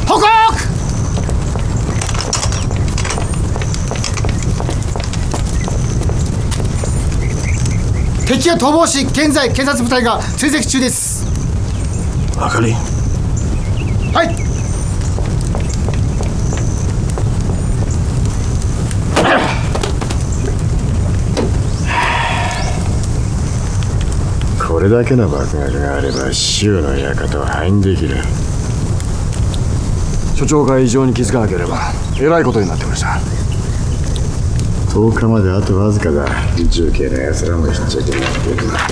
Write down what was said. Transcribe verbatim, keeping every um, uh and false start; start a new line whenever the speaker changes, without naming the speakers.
報告。敵は逃亡し、現在警察部隊が追跡中です。
あかり。
はい。
これだけの爆薬があれば州の館を敗因できる。
所長が異常に気づかなければえらいことになってました。
とおかまであとわずかだ。宇宙系の奴らもひっちゃけなってる。